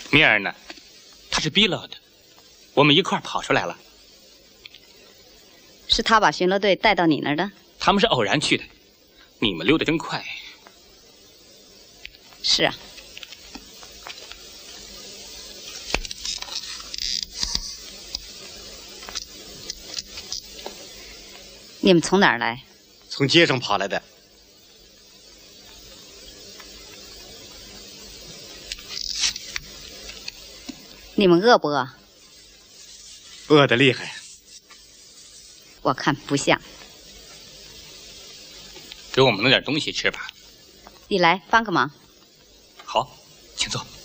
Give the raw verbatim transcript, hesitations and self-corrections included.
明儿呢，他是逼了的，我们一块儿跑出来了。 是他把巡逻队带到你那儿的？ 他们是偶然去的。你们溜得真快。 是啊。你们从哪儿来？ 从街上跑来的。 你们饿不饿？ 饿得厉害。 我看不像。 给我们弄点东西吃吧。 你来帮个忙。 好，请坐。